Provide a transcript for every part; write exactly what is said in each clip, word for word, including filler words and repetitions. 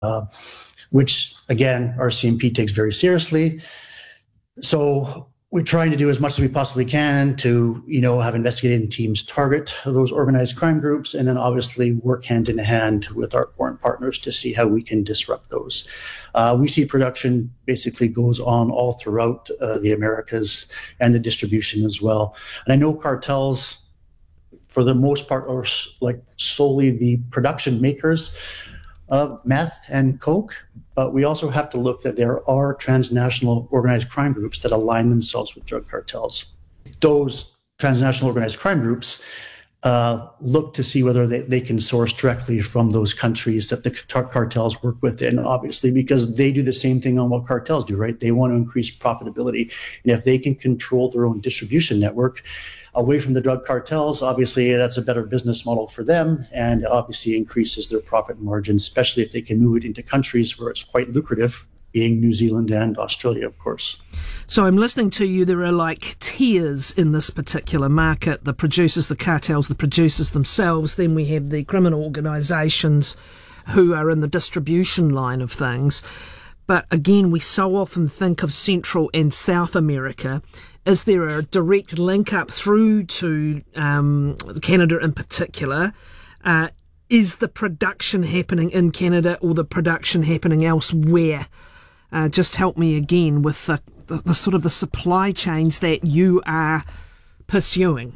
uh, which, again, R C M P takes very seriously. So we're trying to do as much as we possibly can to, you know, have investigating teams target those organized crime groups, and then obviously work hand in hand with our foreign partners to see how we can disrupt those. Uh, we see production basically goes on all throughout uh, the Americas, and the distribution as well. And I know cartels, for the most part, are like solely the production makers of meth and coke, but we also have to look that there are transnational organized crime groups that align themselves with drug cartels. Those transnational organized crime groups uh, look to see whether they, they can source directly from those countries that the cartels work within, obviously, because they do the same thing on what cartels do, right? They want to increase profitability. And if they can control their own distribution network away from the drug cartels, obviously that's a better business model for them, and obviously increases their profit margin, especially if they can move it into countries where it's quite lucrative, being New Zealand and Australia, of course. So I'm listening to you, there are like tiers in this particular market: the producers, the cartels, the producers themselves, then we have the criminal organisations who are in the distribution line of things. But again, we so often think of Central and South America. Is there a direct link up through to um, Canada in particular? Uh, is the production happening in Canada or the production happening elsewhere? Uh, just help me again with the, the, the sort of the supply chains that you are pursuing.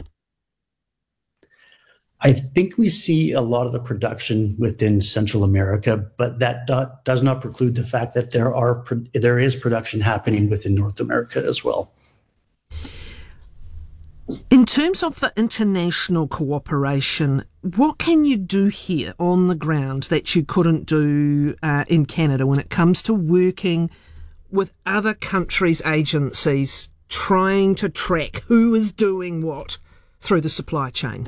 I think we see a lot of the production within Central America, but that do, does not preclude the fact that there are there is production happening within North America as well. In terms of the international cooperation, what can you do here on the ground that you couldn't do uh, in Canada when it comes to working with other countries' agencies, trying to track who is doing what through the supply chain?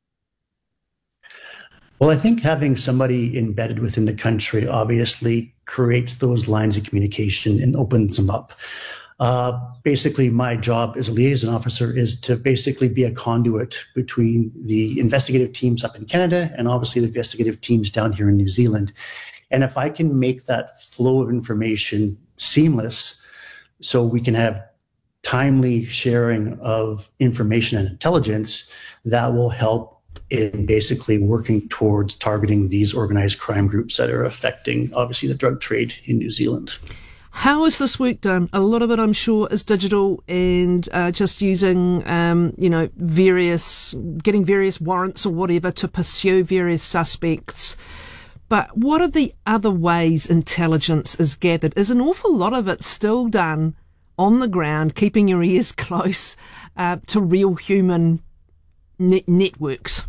Well, I think having somebody embedded within the country obviously creates those lines of communication and opens them up. Uh, basically, my job as a liaison officer is to basically be a conduit between the investigative teams up in Canada and obviously the investigative teams down here in New Zealand. And if I can make that flow of information seamless, so we can have timely sharing of information and intelligence, that will help in basically working towards targeting these organized crime groups that are affecting, obviously, the drug trade in New Zealand. How is this work done? A lot of it, I'm sure, is digital and uh, just using, um, you know, various, getting various warrants or whatever to pursue various suspects. But what are the other ways intelligence is gathered? Is an awful lot of it still done on the ground, keeping your ears close uh, to real human net- networks?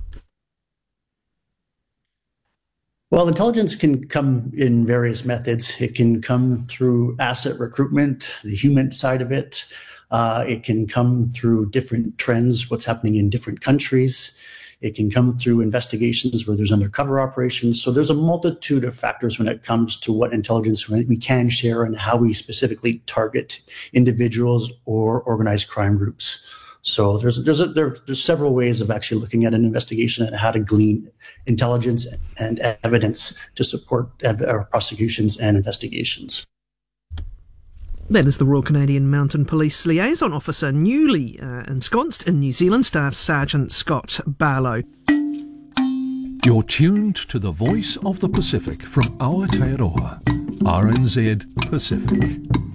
Well, intelligence can come in various methods. It can come through asset recruitment, the human side of it. Uh, it can come through different trends, what's happening in different countries. It can come through investigations where there's undercover operations. So there's a multitude of factors when it comes to what intelligence we can share and how we specifically target individuals or organized crime groups. So there's there's a, there, there's several ways of actually looking at an investigation and how to glean intelligence and evidence to support our prosecutions and investigations. That is the Royal Canadian Mounted Police Liaison Officer, newly uh, ensconced in New Zealand, Staff Sergeant Scott Barlow. You're tuned to the voice of the Pacific from Aotearoa, R N Z Pacific.